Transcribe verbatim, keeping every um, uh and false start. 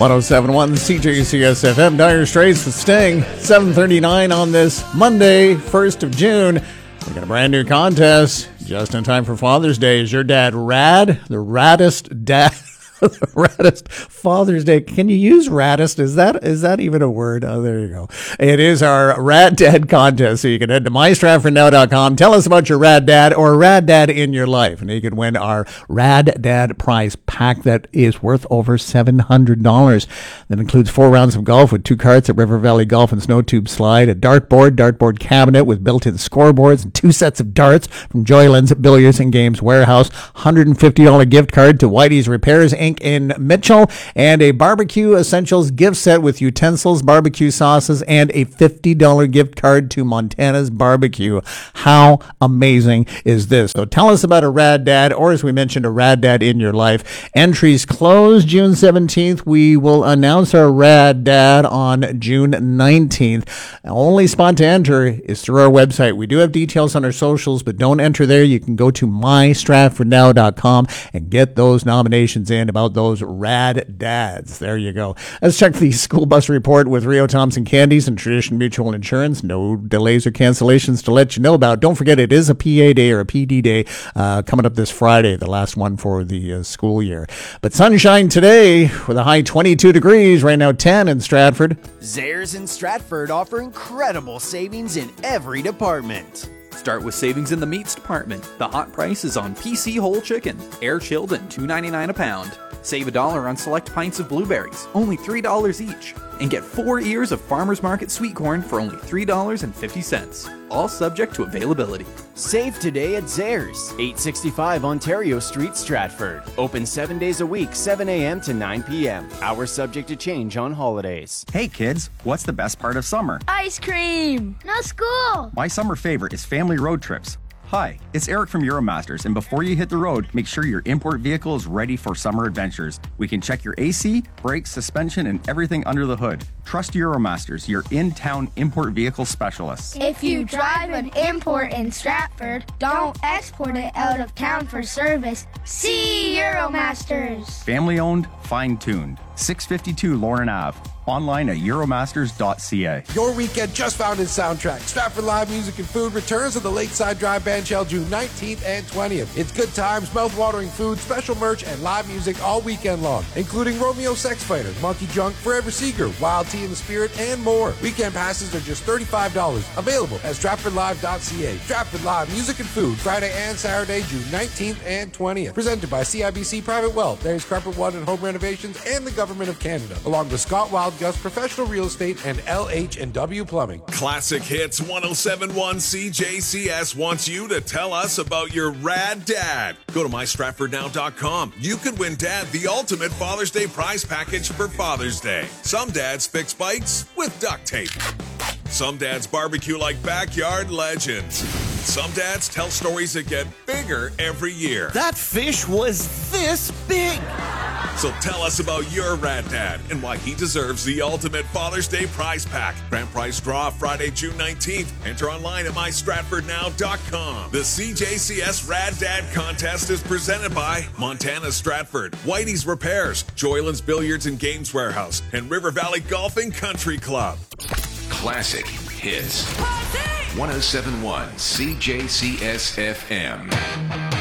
one oh seven point one C J C S F M. Dire Straits with Sting. seven thirty-nine on this Monday, first of June. We got a brand new contest just in time for Father's Day. Is your dad rad? The raddest dad. The raddest Father's Day. Can you use raddest? Is that is that even a word? Oh, there you go. It is our Rad Dad contest. So you can head to my stratford now dot com. Tell us about your rad dad or rad dad in your life. And you can win our Rad Dad prize pack that is worth over seven hundred dollars. That includes four rounds of golf with two carts at River Valley Golf and Snow Tube Slide, a dartboard, dartboard cabinet with built-in scoreboards, and two sets of darts from Joyland's Billiards and Games Warehouse, one hundred fifty dollars gift card to Whitey's Repairs, Incorporated in Mitchell, and a Barbecue Essentials gift set with utensils, barbecue sauces, and a fifty dollars gift card to Montana's Barbecue. How amazing is this? So tell us about a rad dad, or as we mentioned, a rad dad in your life. Entries close June seventeenth. We will announce our rad dad on June nineteenth. Only spot to enter is through our website. We do have details on our socials, but don't enter there. You can go to my stratford now dot com and get those nominations in about those rad dads. There you go. Let's check the school bus report with Rio Thompson Candies and Tradition Mutual Insurance. No delays or cancellations to let you know about. Don't forget, it is a P A day or a P D day uh, coming up this Friday, the last one for the uh, school year. But sunshine today with a high twenty-two degrees, right now ten in Stratford. Zehrs in Stratford offer incredible savings in every department. Start with savings in the meats department. The hot price is on P C whole chicken, air chilled and two ninety-nine a pound. Save a dollar on select pints of blueberries, only three dollars each. And get four ears of Farmer's Market sweet corn for only three dollars and fifty cents. All subject to availability. Save today at Zehrs, eight sixty-five Ontario Street, Stratford. Open seven days a week, seven a.m. to nine p.m. Hours subject to change on holidays. Hey kids, what's the best part of summer? Ice cream! Not school! My summer favorite is family road trips. Hi, it's Eric from Euromasters, and before you hit the road, make sure your import vehicle is ready for summer adventures. We can check your A C, brakes, suspension, and everything under the hood. Trust Euromasters, your in-town import vehicle specialists. If you drive an import in Stratford, don't export it out of town for service. See Euromasters. Family-owned, fine-tuned. six fifty-two Lauren Avenue. Online at euromasters dot c a. Your weekend just found in Soundtrack. Stratford Live Music and Food returns at the Lakeside Drive Bandshell June nineteenth and twentieth. It's good times, mouth-watering food, special merch, and live music all weekend long, including Romeo Sex Fighters, Monkey Junk, Forever Seeker, Wild Tea in the Spirit, and more. Weekend passes are just thirty-five dollars. Available at stratford live dot c a. Stratford Live Music and Food, Friday and Saturday, June nineteenth and twentieth. Presented by C I B C Private Wealth, Larry's Carpet One and Home Renovations, and the Government of Canada, along with Scott Wild Gus Professional Real Estate and L H and W Plumbing. Classic Hits one oh seven point one C J C S wants you to tell us about your rad dad. Go to my stratford now dot com. You could win Dad the ultimate Father's Day prize package for Father's Day. Some dads fix bikes with duct tape. Some dads barbecue like backyard legends. Some dads tell stories that get bigger every year. That fish was this big. So tell us about your rad dad and why he deserves the ultimate Father's Day prize pack. Grand prize draw Friday, June nineteenth. Enter online at my stratford now dot com. The C J C S Rad Dad contest is presented by Montana Stratford, Whitey's Repairs, Joyland's Billiards and Games Warehouse, and River Valley Golf and Country Club. Classic Hits one oh seven point one C J C S F M.